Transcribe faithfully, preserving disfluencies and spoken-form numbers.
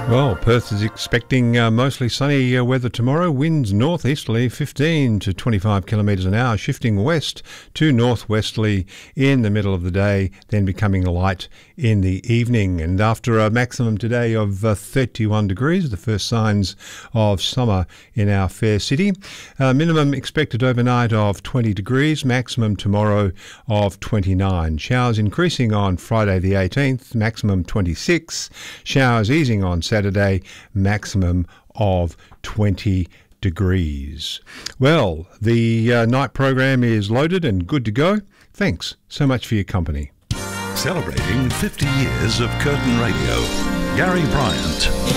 Well, Perth is expecting uh, mostly sunny uh, weather tomorrow. Winds northeasterly fifteen to twenty-five kilometres an hour, shifting west to northwesterly in the middle of the day, then becoming light in the evening. And after a maximum today of uh, thirty-one degrees, the first signs of summer in our fair city. Uh, minimum expected overnight of twenty degrees, maximum tomorrow of twenty-nine. Showers increasing on Friday the eighteenth, maximum twenty-six. Showers easing on Saturday. Saturday, maximum of twenty degrees. Well, the uh, night program is loaded and good to go. Thanks so much for your company. Celebrating fifty years of Curtin Radio, Gary Bryant.